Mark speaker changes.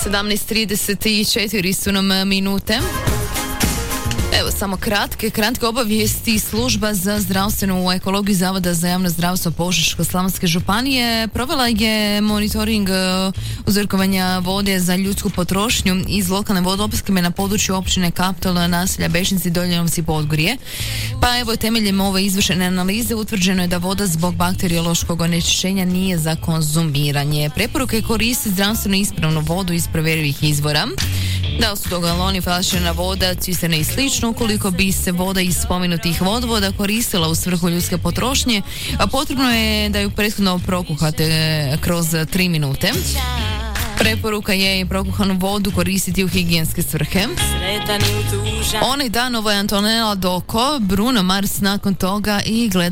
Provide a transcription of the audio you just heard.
Speaker 1: 17:34 su nam minute. Evo, samo kratke obavijesti. Služba za zdravstvenu ekologiju Zavoda za javno zdravstvo Požeško-slavonske županije provela je monitoring uzorkovanja vode za ljudsku potrošnju iz lokalne vodoopskrbe na području općine Kaptol, naselja Bešnici, Doljenovci i Podgorje. Pa evo, temeljem ove izvršene analize utvrđeno je da voda zbog bakteriološkog onečišćenja nije za konzumiranje. Preporuka je koristiti zdravstveno ispravnu vodu iz provjerivih izvora. Da su to galoni, flašena voda, cisterne i slično. Ukoliko bi se voda iz spomenutih vodovoda koristila u svrhu ljudske potrošnje, a potrebno je da ju prethodno prokuhate kroz 3 minute. Preporuka je i prokuhanu vodu koristiti u higijenske svrhe. Onaj dan ovo je Antonella Doko, Bruno Mars nakon toga i gleda